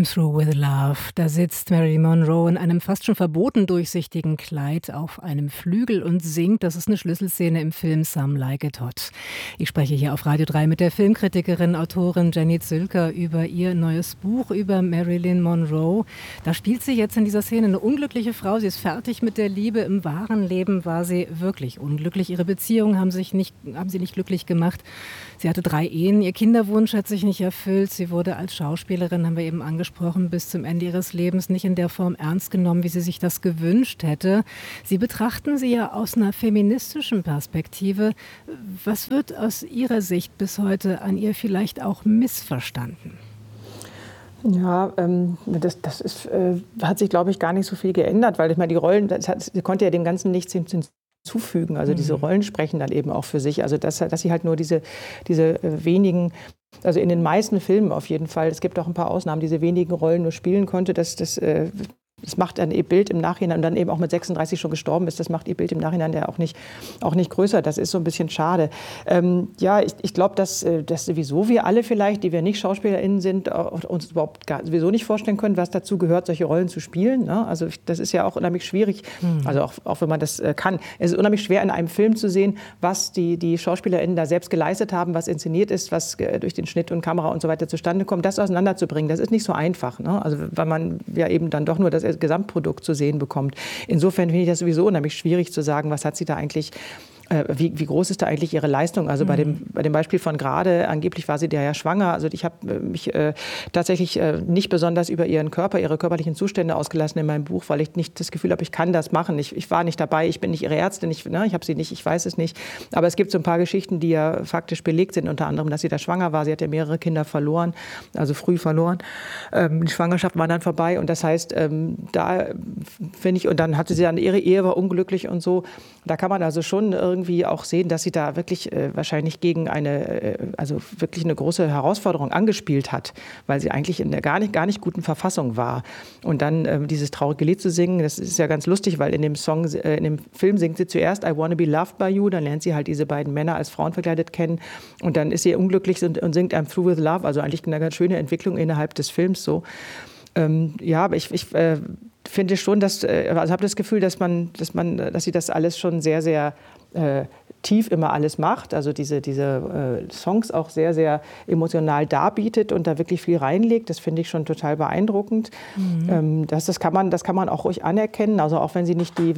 I'm Through with Love. Da sitzt Marilyn Monroe in einem fast schon verboten durchsichtigen Kleid auf einem Flügel und singt. Das ist eine Schlüsselszene im Film Some Like It Hot. Ich spreche hier auf Radio 3 mit der Filmkritikerin, Autorin Jenny Zülker über ihr neues Buch über Marilyn Monroe. Da spielt sie jetzt in dieser Szene eine unglückliche Frau. Sie ist fertig mit der Liebe. Im wahren Leben war sie wirklich unglücklich. Ihre Beziehungen haben sie nicht glücklich gemacht. Sie hatte 3 Ehen. Ihr Kinderwunsch hat sich nicht erfüllt. Sie wurde als Schauspielerin, haben wir eben angesprochen, bis zum Ende ihres Lebens nicht in der Form ernst genommen, wie sie sich das gewünscht hätte. Sie betrachten sie ja aus einer feministischen Perspektive. Was wird aus Ihrer Sicht bis heute an ihr vielleicht auch missverstanden? Ja, hat sich, glaube ich, gar nicht so viel geändert, weil ich meine, die Rollen, sie konnte ja dem Ganzen nichts hinzufügen. Also diese Rollen sprechen dann eben auch für sich. Also dass sie halt nur diese wenigen, also in den meisten Filmen auf jeden Fall, es gibt auch ein paar Ausnahmen, diese wenigen Rollen nur spielen konnte, das macht dann ihr Bild im Nachhinein, und dann eben auch mit 36 schon gestorben ist, das macht ihr Bild im Nachhinein ja auch nicht größer. Das ist so ein bisschen schade. Ich glaube, dass sowieso wir alle vielleicht, die wir nicht SchauspielerInnen sind, uns überhaupt sowieso nicht vorstellen können, was dazu gehört, solche Rollen zu spielen. Ne? Also das ist ja auch unheimlich schwierig, also auch wenn man das kann. Es ist unheimlich schwer, in einem Film zu sehen, was die SchauspielerInnen da selbst geleistet haben, was inszeniert ist, was durch den Schnitt und Kamera und so weiter zustande kommt, das auseinanderzubringen. Das ist nicht so einfach. Ne? Also weil man ja eben dann doch nur das Gesamtprodukt zu sehen bekommt. Insofern finde ich das sowieso unheimlich schwierig zu sagen, was hat sie da eigentlich, wie groß ist da eigentlich ihre Leistung? Also bei dem Beispiel von gerade, angeblich war sie ja schwanger. Also ich habe mich tatsächlich nicht besonders über ihren Körper, ihre körperlichen Zustände ausgelassen in meinem Buch, weil ich nicht das Gefühl habe, ich kann das machen. Ich war nicht dabei, ich bin nicht ihre Ärztin, ich habe sie nicht, ich weiß es nicht. Aber es gibt so ein paar Geschichten, die ja faktisch belegt sind, unter anderem, dass sie da schwanger war. Sie hat ja mehrere Kinder verloren, also früh verloren. Die Schwangerschaft war dann vorbei und das heißt, da finde ich, und dann hatte sie dann, ihre Ehe war unglücklich und so. Da kann man also schon irgendwie auch sehen, dass sie da wirklich wahrscheinlich gegen also wirklich eine große Herausforderung angespielt hat, weil sie eigentlich in der gar nicht guten Verfassung war. Und dann dieses traurige Lied zu singen, das ist ja ganz lustig, weil in dem Film singt sie zuerst I Wanna Be Loved by You, dann lernt sie halt diese beiden Männer als Frauen verkleidet kennen und dann ist sie unglücklich und singt I'm Through with Love, also eigentlich eine ganz schöne Entwicklung innerhalb des Films so. Aber ich finde schon, also habe das Gefühl, dass sie das alles schon sehr, sehr tief immer alles macht, also diese Songs auch sehr, sehr emotional darbietet und da wirklich viel reinlegt. Das finde ich schon total beeindruckend. Das kann man auch ruhig anerkennen, also auch wenn sie nicht die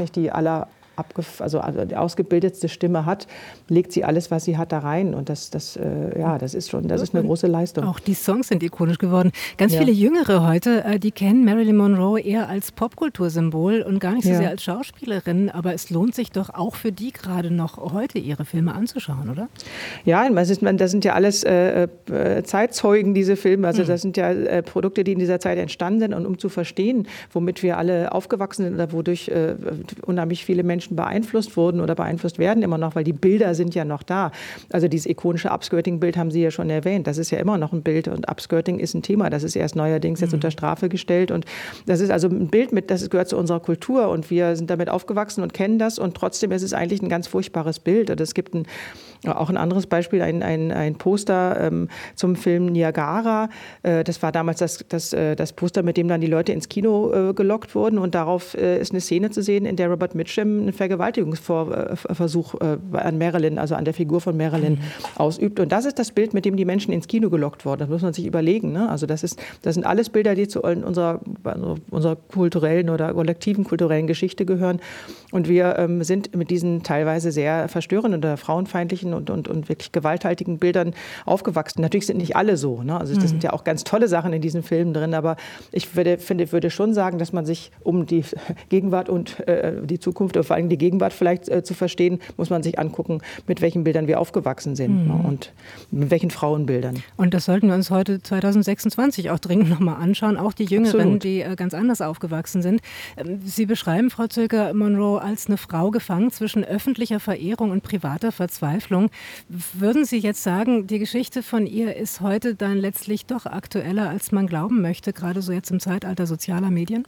die ausgebildetste Stimme hat, legt sie alles, was sie hat, da rein. Und das ist eine große Leistung. Auch die Songs sind ikonisch geworden. Ganz viele Jüngere heute, die kennen Marilyn Monroe eher als Popkultursymbol und gar nicht so sehr als Schauspielerin. Aber es lohnt sich doch auch für die gerade noch heute ihre Filme anzuschauen, oder? Ja, das sind ja alles Zeitzeugen, diese Filme. Also das sind ja Produkte, die in dieser Zeit entstanden sind. Und um zu verstehen, womit wir alle aufgewachsen sind oder wodurch unheimlich viele Menschen beeinflusst wurden oder beeinflusst werden immer noch, weil die Bilder sind ja noch da. Also dieses ikonische Upskirting-Bild haben Sie ja schon erwähnt. Das ist ja immer noch ein Bild und Upskirting ist ein Thema. Das ist erst neuerdings jetzt unter Strafe gestellt und das ist also ein Bild das gehört zu unserer Kultur und wir sind damit aufgewachsen und kennen das und trotzdem ist es eigentlich ein ganz furchtbares Bild. Und es gibt auch ein anderes Beispiel, ein Poster zum Film Niagara. Das war damals das Poster, mit dem dann die Leute ins Kino gelockt wurden und darauf ist eine Szene zu sehen, in der Robert Mitchum einen Vergewaltigungsversuch an Marilyn, also an der Figur von Marilyn ausübt. Und das ist das Bild, mit dem die Menschen ins Kino gelockt wurden. Das muss man sich überlegen. Ne? Also das sind alles Bilder, die zu unserer kulturellen oder kollektiven kulturellen Geschichte gehören. Und wir sind mit diesen teilweise sehr verstörenden oder frauenfeindlichen und wirklich gewalthaltigen Bildern aufgewachsen. Natürlich sind nicht alle so. Ne? Also das sind ja auch ganz tolle Sachen in diesen Filmen drin. Aber ich würde schon sagen, dass man sich um die Gegenwart und die Zukunft, vor allem die Gegenwart vielleicht zu verstehen, muss man sich angucken, mit welchen Bildern wir aufgewachsen sind und mit welchen Frauenbildern. Und das sollten wir uns heute 2026 auch dringend nochmal anschauen, auch die Jüngeren, Absolut. Die ganz anders aufgewachsen sind. Sie beschreiben, Frau Zülker, Monroe als eine Frau gefangen zwischen öffentlicher Verehrung und privater Verzweiflung. Würden Sie jetzt sagen, die Geschichte von ihr ist heute dann letztlich doch aktueller, als man glauben möchte, gerade so jetzt im Zeitalter sozialer Medien?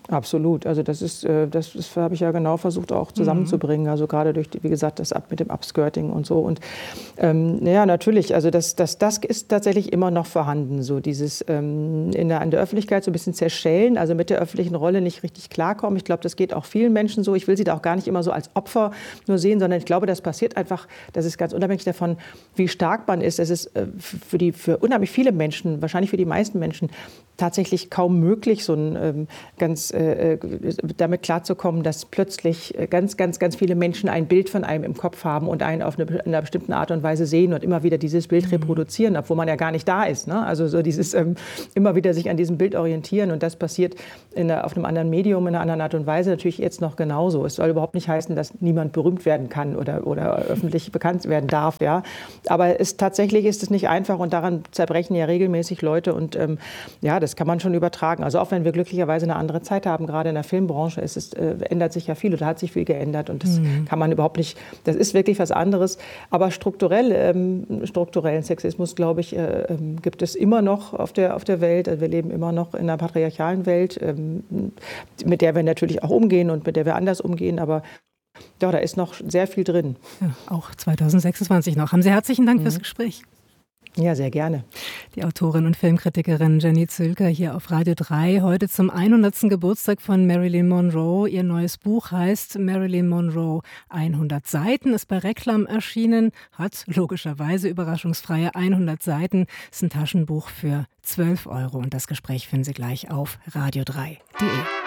Absolut. Also das habe ich ja genau versucht auch zusammenzubringen. Also gerade durch, wie gesagt, das mit dem Upskirting und so. Und ja, natürlich, also das ist tatsächlich immer noch vorhanden. So dieses an der Öffentlichkeit so ein bisschen zerschellen, also mit der öffentlichen Rolle nicht richtig klarkommen. Ich glaube, das geht auch vielen Menschen so. Ich will sie da auch gar nicht immer so als Opfer nur sehen, sondern ich glaube, das passiert einfach, das ist ganz unabhängig davon, wie stark man ist. Es ist für unheimlich viele Menschen, wahrscheinlich für die meisten Menschen, tatsächlich kaum möglich, so ein damit klarzukommen, dass plötzlich ganz viele Menschen ein Bild von einem im Kopf haben und einen auf einer bestimmten Art und Weise sehen und immer wieder dieses Bild reproduzieren, obwohl man ja gar nicht da ist. Ne? Also so dieses immer wieder sich an diesem Bild orientieren, und das passiert auf einem anderen Medium, in einer anderen Art und Weise natürlich jetzt noch genauso. Es soll überhaupt nicht heißen, dass niemand berühmt werden kann oder öffentlich bekannt werden darf. Ja? Aber tatsächlich ist es nicht einfach, und daran zerbrechen ja regelmäßig Leute, und ja, das kann man schon übertragen. Also auch wenn wir glücklicherweise eine andere Zeit haben, gerade in der Filmbranche ändert sich ja viel, oder hat sich viel geändert, und das kann man überhaupt nicht, das ist wirklich was anderes. Aber strukturellen Sexismus, glaube ich, gibt es immer noch auf der Welt. Also wir leben immer noch in einer patriarchalen Welt, mit der wir natürlich auch umgehen und mit der wir anders umgehen, aber ja, da ist noch sehr viel drin. Ja, auch 2026 noch. Haben Sie herzlichen Dank fürs Gespräch. Ja, sehr gerne. Die Autorin und Filmkritikerin Jenny Zülker hier auf Radio 3. Heute zum 100. Geburtstag von Marilyn Monroe. Ihr neues Buch heißt Marilyn Monroe 100 Seiten, ist bei Reklam erschienen, hat logischerweise überraschungsfreie 100 Seiten. Ist ein Taschenbuch für 12 €. Und das Gespräch finden Sie gleich auf radio3.de.